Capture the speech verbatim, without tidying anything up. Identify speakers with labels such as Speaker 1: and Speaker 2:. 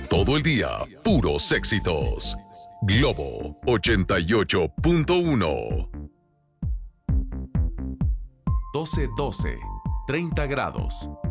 Speaker 1: todo el día, puros éxitos. Globo ochenta y ocho punto uno.
Speaker 2: doce doce, treinta grados.